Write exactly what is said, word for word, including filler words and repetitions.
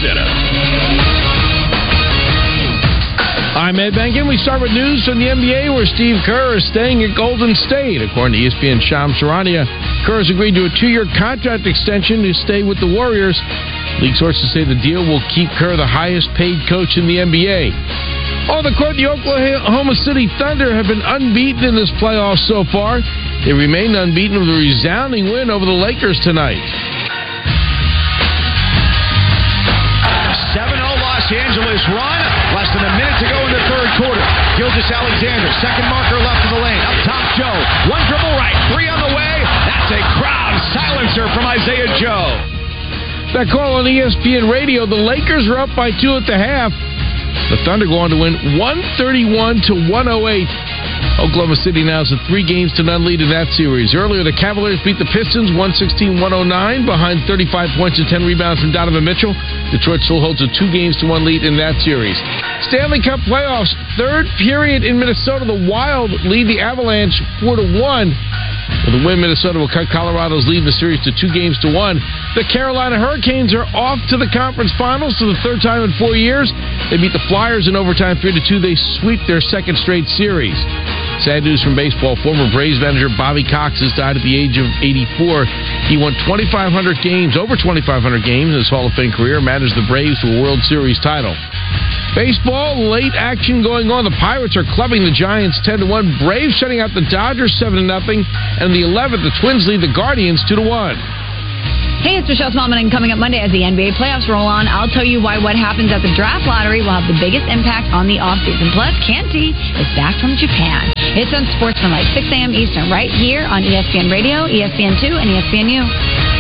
Center. I'm Ed Benkin. We start with news from the N B A where Steve Kerr is staying at Golden State. According to E S P N Shams Charania, Kerr has agreed to a two-year contract extension to stay with the Warriors. League sources say the deal will keep Kerr the highest-paid coach in the N B A. On the court, the Oklahoma City Thunder have been unbeaten in this playoff so far. They remain unbeaten with a resounding win over the Lakers tonight. seven oh Los Angeles run. Less than a minute to go in the third quarter. Gilgeous-Alexander, second marker left in the lane. Up top, Joe. One dribble right. Three on the way. That's a crowd silencer from Isaiah Joe. That call on E S P N Radio. The Lakers are up by two at the half. The Thunder go on to win one thirty-one to one oh eight. Oklahoma City now has a three games to none lead in that series. Earlier, the Cavaliers beat the Pistons one sixteen to one oh nine behind thirty-five points and ten rebounds from Donovan Mitchell. Detroit still holds a two games to one lead in that series. Stanley Cup playoffs, third period in Minnesota. The Wild lead the Avalanche four to one. With a win, Minnesota will cut Colorado's lead in the series to two games to one. The Carolina Hurricanes are off to the conference finals for the third time in four years. They beat the Flyers in overtime three to two. They sweep their second straight series. Sad news from baseball. Former Braves manager Bobby Cox has died at the age of eighty-four. He won twenty-five hundred games, over twenty-five hundred games in his Hall of Fame career, managed the Braves to a World Series title. Baseball, late action going on. The Pirates are clubbing the Giants ten to one. Braves shutting out the Dodgers seven to nothing. And in the eleventh, the Twins lead the Guardians two to one. Hey, it's Michelle Smallman, and coming up Monday as the N B A playoffs roll on, I'll tell you why what happens at the draft lottery will have the biggest impact on the offseason. Plus, Canty is back from Japan. It's on Sportsmanlike, six a.m. Eastern, right here on E S P N Radio, E S P N two, and E S P N U.